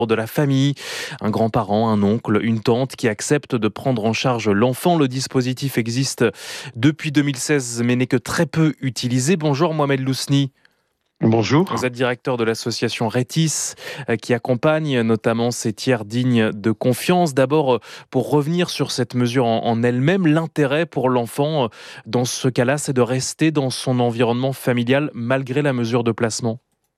de la famille, un grand-parent, un oncle, une tante qui accepte de prendre en charge l'enfant. Le dispositif existe depuis 2016 mais n'est que très peu utilisé. Bonjour Mohamed Lousni. Vous Bonjour. êtes directeur de l'association Rétis qui accompagne notamment ces tiers dignes de confiance. D'abord, pour revenir sur cette mesure en elle-même, l'intérêt pour l'enfant dans ce cas-là, c'est de rester dans son environnement familial malgré la mesure de placement.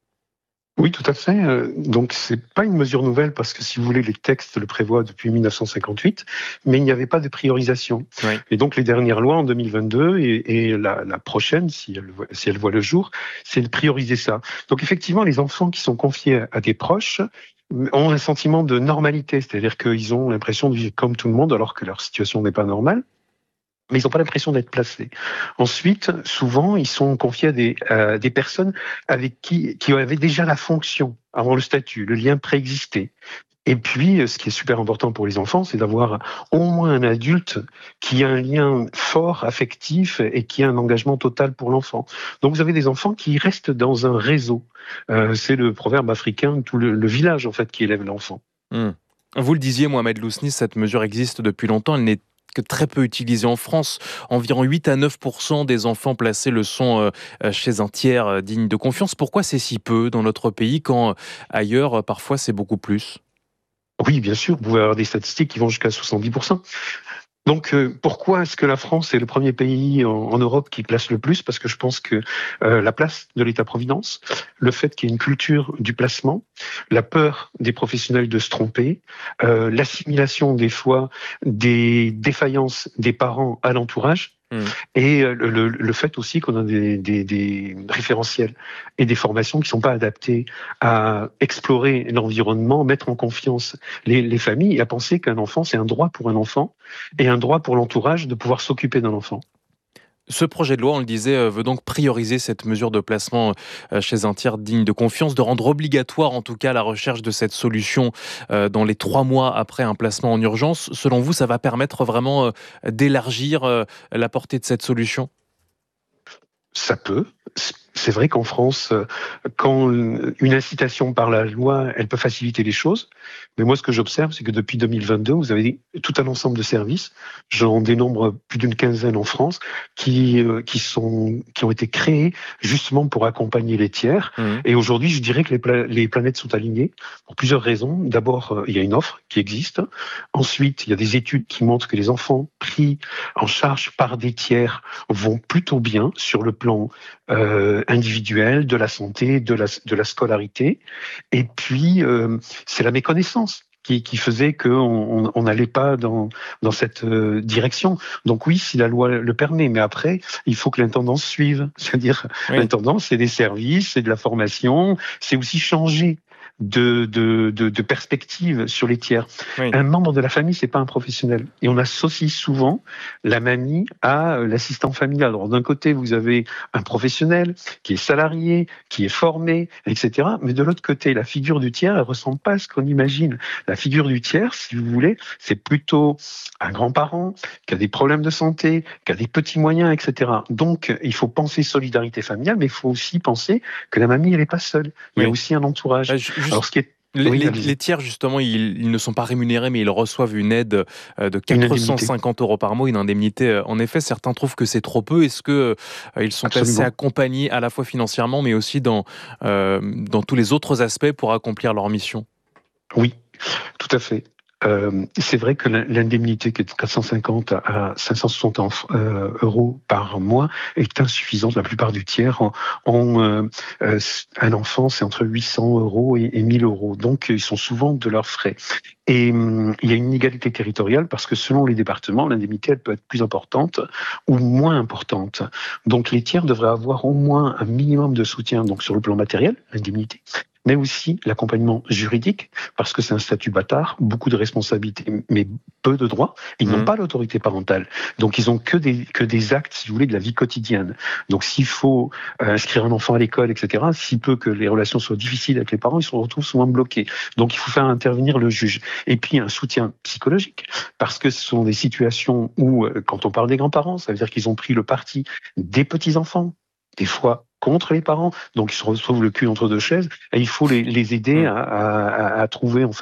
Oui, tout à fait. Donc, c'est pas une mesure nouvelle parce que, si vous voulez, les textes le prévoient depuis 1958, mais il n'y avait pas de priorisation. Oui. Et donc, les dernières lois en 2022 et la prochaine, si elle voit le jour, c'est de prioriser ça. Donc, effectivement, les enfants qui sont confiés à des proches ont un sentiment de normalité, c'est-à-dire qu'ils ont l'impression de vivre comme tout le monde alors que leur situation n'est pas normale. Mais ils n'ont pas l'impression d'être placés. Ensuite, souvent, ils sont confiés à des personnes avec qui avaient déjà la fonction avant le statut, le lien préexistait. Et puis, ce qui est super important pour les enfants, c'est d'avoir au moins un adulte qui a un lien fort, affectif, et qui a un engagement total pour l'enfant. Donc, vous avez des enfants qui restent dans un réseau. C'est le proverbe africain, tout le village, en fait, qui élève l'enfant. Vous le disiez, Mohamed Lousni, cette mesure existe depuis longtemps. Elle n'est que très peu utilisée en France. Environ 8 à 9% des enfants placés le sont chez un tiers digne de confiance. Pourquoi c'est si peu dans notre pays quand ailleurs, parfois, c'est beaucoup plus ? Oui, bien sûr, vous pouvez avoir des statistiques qui vont jusqu'à 70%. Donc, pourquoi est-ce que la France est le premier pays en Europe qui place le plus ? Parce que je pense que la place de l'État-providence, le fait qu'il y ait une culture du placement, la peur des professionnels de se tromper, l'assimilation des fois des défaillances des parents à l'entourage, et le fait aussi qu'on a des référentiels et des formations qui ne sont pas adaptées à explorer l'environnement, mettre en confiance les familles et à penser qu'un enfant, c'est un droit pour un enfant et un droit pour l'entourage de pouvoir s'occuper d'un enfant. Ce projet de loi, on le disait, veut donc prioriser cette mesure de placement chez un tiers digne de confiance, de rendre obligatoire en tout cas la recherche de cette solution dans les 3 mois après un placement en urgence. Selon vous, ça va permettre vraiment d'élargir la portée de cette solution ? Ça peut. C'est vrai qu'en France, quand une incitation par la loi, elle peut faciliter les choses. Mais moi, ce que j'observe, c'est que depuis 2022, vous avez tout un ensemble de services. J'en dénombre plus d'une quinzaine en France qui ont été créés justement pour accompagner les tiers. Et aujourd'hui, je dirais que les planètes sont alignées pour plusieurs raisons. D'abord, il y a une offre qui existe. Ensuite, il y a des études qui montrent que les enfants pris en charge par des tiers vont plutôt bien sur le plan individuel, de la santé, de la scolarité. Et puis, c'est la méconnaissance qui faisait qu'on n'allait pas dans cette direction. Donc oui, si la loi le permet, mais après, il faut que l'intendance suive. C'est-à-dire, l'intendance, c'est des services, c'est de la formation, c'est aussi changer de perspective sur les tiers. Oui. Un membre de la famille, c'est pas un professionnel. Et on associe souvent la mamie à l'assistant familial. Alors d'un côté, vous avez un professionnel qui est salarié, qui est formé, etc. Mais de l'autre côté, la figure du tiers, elle ressemble pas à ce qu'on imagine. La figure du tiers, si vous voulez, c'est plutôt un grand-parent qui a des problèmes de santé, qui a des petits moyens, etc. Donc, il faut penser solidarité familiale, mais il faut aussi penser que la mamie, elle n'est pas seule. Il y a aussi un entourage. Alors, ce qui est les tiers, justement, ils ne sont pas rémunérés, mais ils reçoivent une aide de 450 € par mois, une indemnité. En effet, certains trouvent que c'est trop peu. Est-ce qu'ils sont assez accompagnés à la fois financièrement, mais aussi dans tous les autres aspects pour accomplir leur mission ? Oui, tout à fait. C'est vrai que l'indemnité qui est de 450 à 560 € par mois est insuffisante. La plupart du tiers ont un enfant, c'est entre 800 € et 1000 €. Donc, ils sont souvent de leurs frais. Et il y a une inégalité territoriale parce que selon les départements, l'indemnité elle peut être plus importante ou moins importante. Donc, les tiers devraient avoir au moins un minimum de soutien, donc sur le plan matériel, l'indemnité, mais aussi l'accompagnement juridique, parce que c'est un statut bâtard, beaucoup de responsabilités, mais peu de droits. Ils n'ont pas l'autorité parentale. Donc, ils ont que des actes, si vous voulez, de la vie quotidienne. Donc, s'il faut inscrire un enfant à l'école, etc., si peu que les relations soient difficiles avec les parents, ils se retrouvent souvent bloqués. Donc, il faut faire intervenir le juge. Et puis, un soutien psychologique, parce que ce sont des situations où, quand on parle des grands-parents, ça veut dire qu'ils ont pris le parti des petits-enfants, des fois contre les parents, donc ils se retrouvent le cul entre deux chaises, et il faut les aider à trouver en fait